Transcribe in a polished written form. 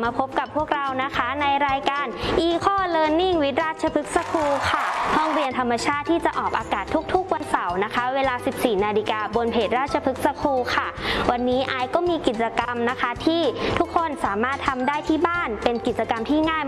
มาพบกับพวกเรานะคะในรายการ Eco Learning with ราชพฤกษ์สคูลค่ะห้องเรียนธรรมชาติที่จะออกอากาศทุกๆวันเสาร์นะคะเวลา 14 นาฬิกาบนเพจราชพฤกษ์สคูลค่ะวันนี้ไอก็มีกิจกรรมนะคะที่ทุกคนสามารถทำได้ที่บ้านเป็นกิจกรรมที่ง่าย